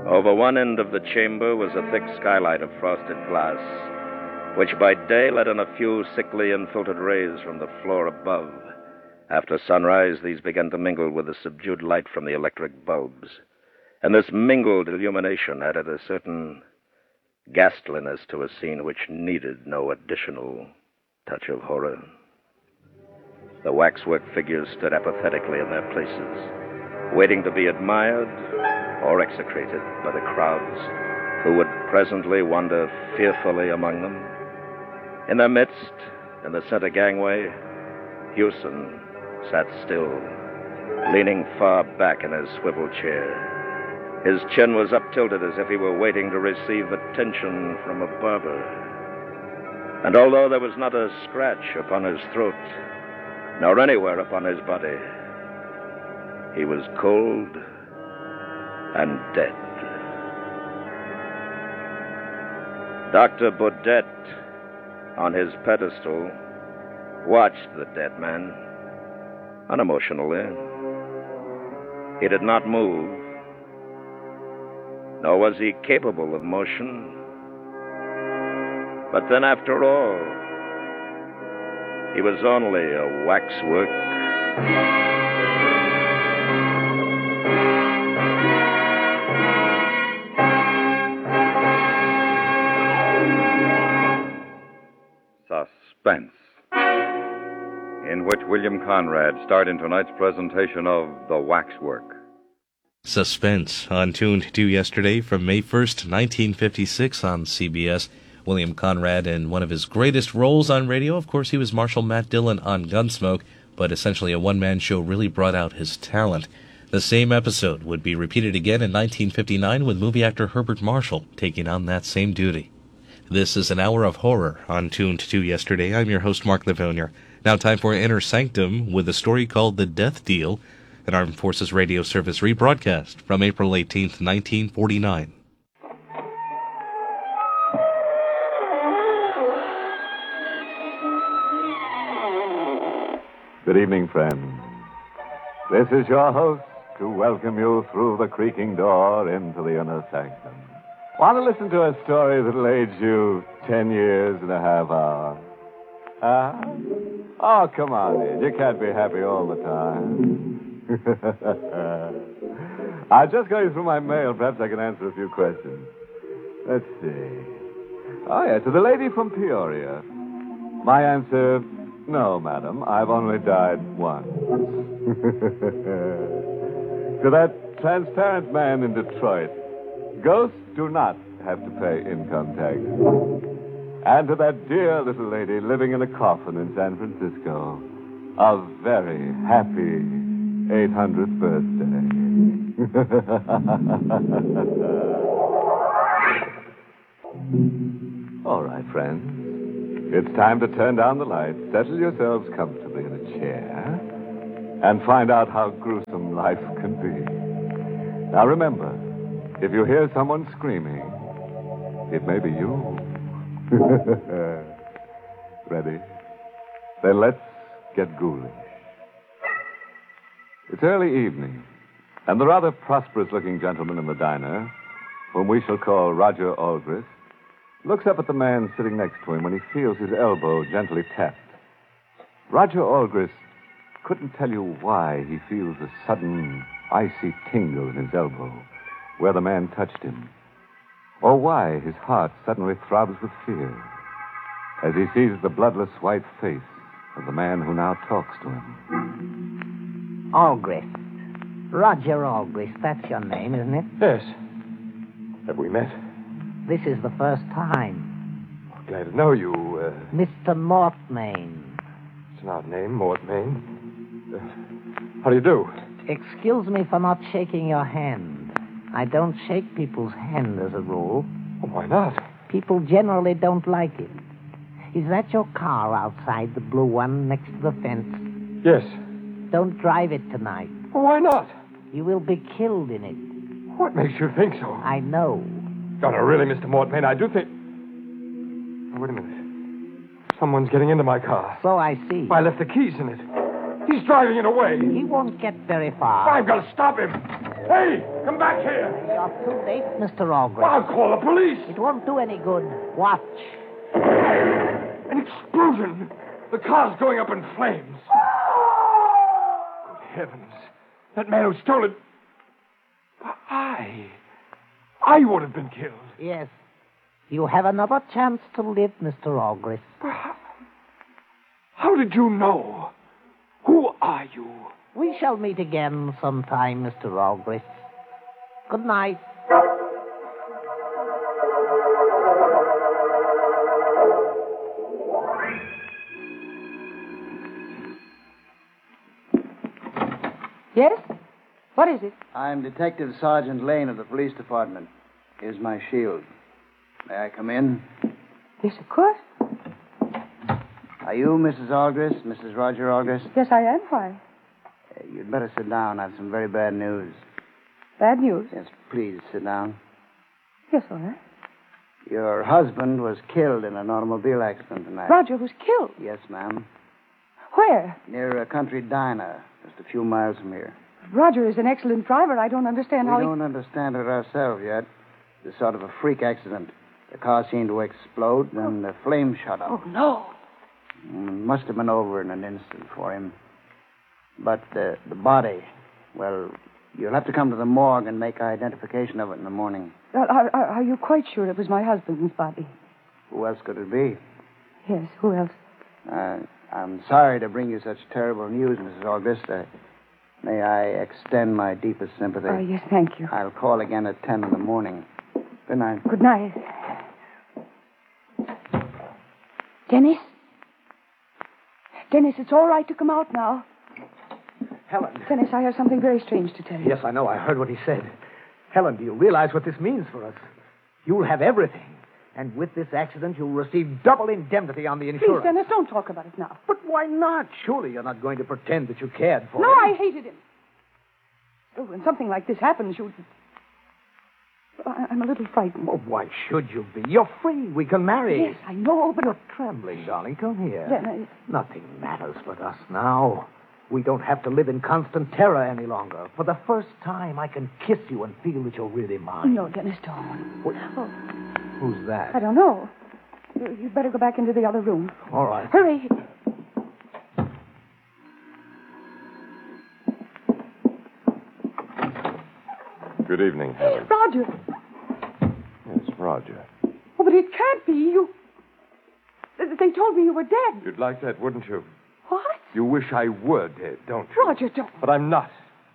Over one end of the chamber was a thick skylight of frosted glass, which by day let in a few sickly and filtered rays from the floor above. After sunrise, these began to mingle with the subdued light from the electric bulbs. And this mingled illumination added a certain ghastliness to a scene which needed no additional touch of horror. The waxwork figures stood apathetically in their places, waiting to be admired or execrated by the crowds who would presently wander fearfully among them. In their midst, in the center gangway, Hewson sat still, leaning far back in his swivel chair. His chin was up-tilted as if he were waiting to receive attention from a barber. And although there was not a scratch upon his throat, nor anywhere upon his body, he was cold and dead. Dr. Baudet, on his pedestal, watched the dead man unemotionally. He did not move, nor was he capable of motion. But then, after all, he was only a waxwork. Suspense, in which William Conrad starred in tonight's presentation of The Waxwork. Suspense, on Tuned to Yesterday from May 1st, 1956 on CBS. William Conrad in one of his greatest roles on radio. Of course, he was Marshal Matt Dillon on Gunsmoke, but essentially a one-man show really brought out his talent. The same episode would be repeated again in 1959 with movie actor Herbert Marshall taking on that same duty. This is an hour of horror on Tuned to Yesterday. I'm your host, Mark Livonia. Now time for Inner Sanctum with a story called The Death Deal, an Armed Forces Radio Service rebroadcast from April 18th, 1949. Good evening, friends. This is your host to welcome you through the creaking door into the inner sanctum. Want to listen to a story that'll age you 10 years and a half hour? Oh, come on, Ed. You can't be happy all the time. I'm just going through my mail. Perhaps I can answer a few questions. Let's see. Oh, yeah, to the lady from Peoria. My answer, no, madam. I've only died once. To that transparent man in Detroit, ghosts do not have to pay income tax. And to that dear little lady living in a coffin in San Francisco, a very happy 800th birthday. All right, friends. It's time to turn down the lights, settle yourselves comfortably in a chair, and find out how gruesome life can be. Now remember, if you hear someone screaming, it may be you. Ready? Then let's get ghoulish. It's early evening, and the rather prosperous-looking gentleman in the diner, whom we shall call Roger Aldrich, looks up at the man sitting next to him when he feels his elbow gently tapped. Roger Aldrich couldn't tell you why he feels a sudden, icy tingle in his elbow where the man touched him, or why his heart suddenly throbs with fear as he sees the bloodless white face of the man who now talks to him. Aldrich. Roger Aldrich, that's your name, isn't it? Yes. Have we met? This is the first time. Oh, glad to know you, Mr. Mortmain. It's an odd name, Mortmain. How do you do? Excuse me for not shaking your hand. I don't shake people's hand as a rule. Oh, why not? People generally don't like it. Is that your car outside, the blue one next to the fence? Yes. Don't drive it tonight. Oh, why not? You will be killed in it. What makes you think so? I know. Oh, no, really, Mr. Mortmain, I do think... Oh, wait a minute. Someone's getting into my car. So I see. I left the keys in it. He's driving it away. He won't get very far. I've got to stop him. Hey! Come back here. You're too late, Mr. Aldrich. I'll call the police. It won't do any good. Watch. An explosion. The car's going up in flames. Good heavens. That man who stole it. I would have been killed. Yes. You have another chance to live, Mr. Aldrich. How did you know? Who are you? We shall meet again sometime, Mr. Aldrich. Good night. Yes? What is it? I'm Detective Sergeant Lane of the police department. Here's my shield. May I come in? Yes, of course. Are you Mrs. Aldrich, Mrs. Roger Aldrich? Yes, I am. Why? You'd better sit down. I have some very bad news. Bad news? Yes, please sit down. Yes, all right. Your husband was killed in an automobile accident tonight. Roger was killed. Yes, ma'am. Where? Near a country diner, just a few miles from here. Roger is an excellent driver. I don't understand how We don't understand it ourselves yet. It's sort of a freak accident. The car seemed to explode, and the flame shot up. Oh, no. Must have been over in an instant for him. But the body, well, you'll have to come to the morgue and make identification of it in the morning. Are you quite sure it was my husband's body? Who else could it be? Yes, who else? I'm sorry to bring you such terrible news, Mrs. August. May I extend my deepest sympathy? Oh, yes, thank you. I'll call again at 10 in the morning. Good night. Good night. Dennis? Dennis, it's all right to come out now. Helen. Dennis, I have something very strange to tell you. Yes, I know. I heard what he said. Helen, do you realize what this means for us? You'll have everything. And with this accident, you'll receive double indemnity on the insurance. Please, Dennis, don't talk about it now. But why not? Surely you're not going to pretend that you cared for No, him. I hated him. Oh, when something like this happens, I'm a little frightened. Oh, why should you be? You're free. We can marry. Yes, I know, but... You're trembling, darling. Come here. Dennis. Nothing matters but us now. We don't have to live in constant terror any longer. For the first time, I can kiss you and feel that you're really mine. No, Dennis, don't. What? Oh, Who's that? I don't know. You'd better go back into the other room. All right. Hurry. Good evening, Helen. Roger. Yes, Roger. Oh, but it can't be. They told me you were dead. You'd like that, wouldn't you? What? You wish I were dead, don't you? Roger, don't. But I'm not.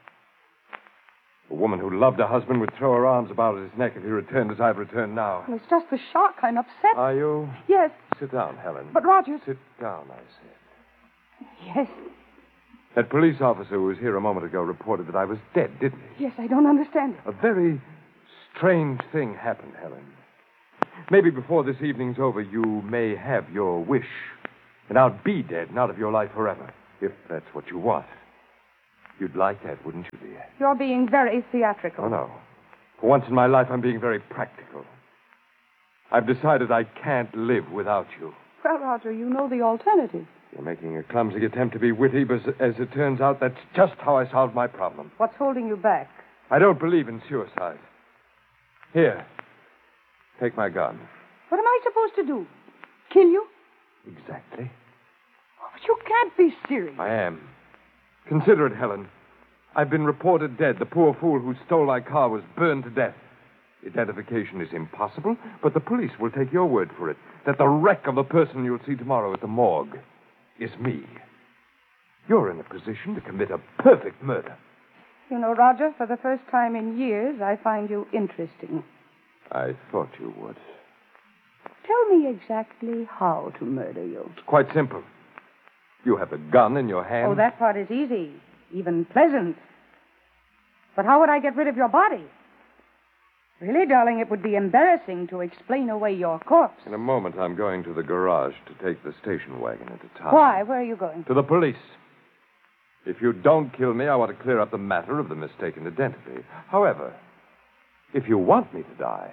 A woman who loved her husband would throw her arms about his neck if he returned as I've returned now. Well, it's just the shock. I'm upset. Are you? Yes. Sit down, Helen. But, Roger... Sit down, I said. Yes. That police officer who was here a moment ago reported that I was dead, didn't he? Yes, I don't understand it. A very strange thing happened, Helen. Maybe before this evening's over, you may have your wish. And I'll be dead and out of your life forever, if that's what you want. You'd like that, wouldn't you, dear? You're being very theatrical. Oh, no. For once in my life, I'm being very practical. I've decided I can't live without you. Well, Roger, you know the alternative. You're making a clumsy attempt to be witty, but as it turns out, that's just how I solved my problem. What's holding you back? I don't believe in suicide. Here, take my gun. What am I supposed to do? Kill you? Exactly. Oh, but you can't be serious. I am. Consider it, Helen. I've been reported dead. The poor fool who stole my car was burned to death. Identification is impossible, but the police will take your word for it that the wreck of the person you'll see tomorrow at the morgue is me. You're in a position to commit a perfect murder. You know, Roger, for the first time in years, I find you interesting. I thought you would. Tell me exactly how to murder you. It's quite simple. You have a gun in your hand. Oh, that part is easy, even pleasant. But how would I get rid of your body? Really, darling, it would be embarrassing to explain away your corpse. In a moment, I'm going to the garage to take the station wagon into town. Why? Where are you going? To the police. If you don't kill me, I want to clear up the matter of the mistaken identity. However, if you want me to die,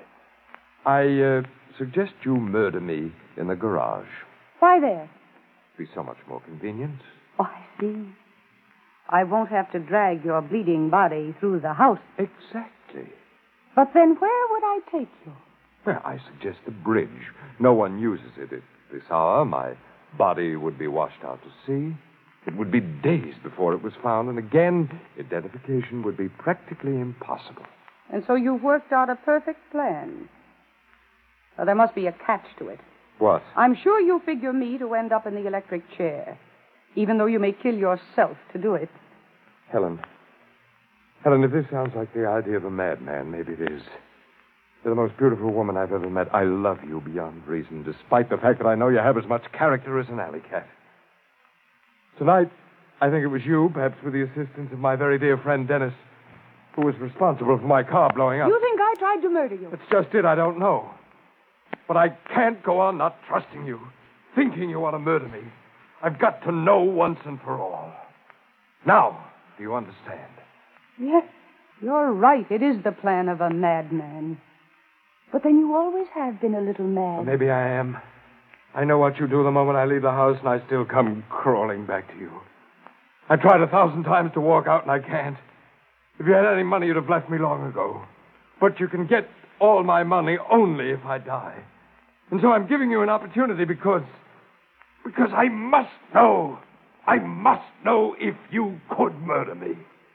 I suggest you murder me in the garage. Why there? Be so much more convenient. Oh, I see. I won't have to drag your bleeding body through the house. Exactly. perfectly. But then where would I take you? Well, I suggest the bridge. No one uses it at this hour. My body would be washed out to sea. It would be days before it was found, and again, identification would be practically impossible. And so you've worked out a perfect plan. Well, there must be a catch to it. What? I'm sure you figure me to end up in the electric chair, even though you may kill yourself to do it. Helen, if this sounds like the idea of a madman, maybe it is. You're the most beautiful woman I've ever met. I love you beyond reason, despite the fact that I know you have as much character as an alley cat. Tonight, I think it was you, perhaps with the assistance of my very dear friend Dennis, who was responsible for my car blowing up. You think I tried to murder you? That's just it. I don't know. But I can't go on not trusting you, thinking you want to murder me. I've got to know once and for all. Now, do you understand? Yes, you're right. It is the plan of a madman. But then you always have been a little mad. Well, maybe I am. I know what you do the moment I leave the house, and I still come crawling back to you. I tried 1,000 times to walk out, and I can't. If you had any money, you'd have left me long ago. But you can get all my money only if I die. And so I'm giving you an opportunity because I must know. I must know if you could murder me.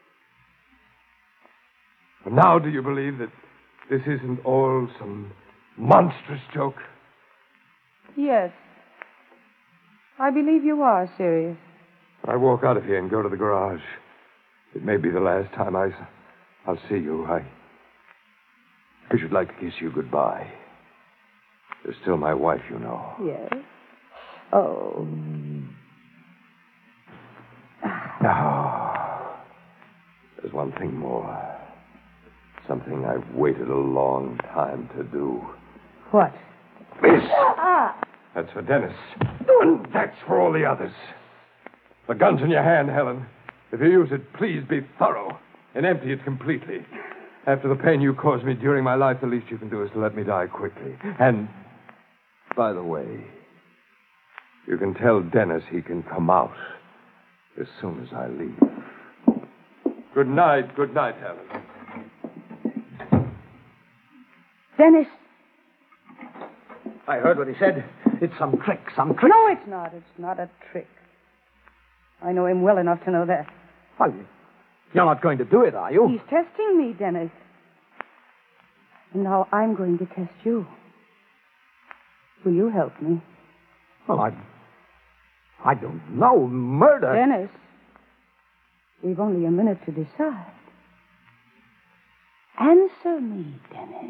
But now do you believe that this isn't all some monstrous joke? Yes. I believe you are serious. I walk out of here and go to the garage. It may be the last time I'll see you. I should like to kiss you goodbye. You're still my wife, you know. Yes. Oh. Now, there's one thing more. Something I've waited a long time to do. What? This. That's for Dennis. And that's for all the others. The gun's in your hand, Helen. If you use it, please be thorough and empty it completely. After the pain you caused me during my life, the least you can do is to let me die quickly. And, by the way, you can tell Dennis he can come out as soon as I leave. Good night, Helen. Dennis. I heard what he said. It's some trick. No, it's not. It's not a trick. I know him well enough to know that. Well, you're not going to do it, are you? He's testing me, Dennis. And now I'm going to test you. Will you help me? Well, I don't know. Murder. Dennis, we've only a minute to decide. Answer me, Dennis.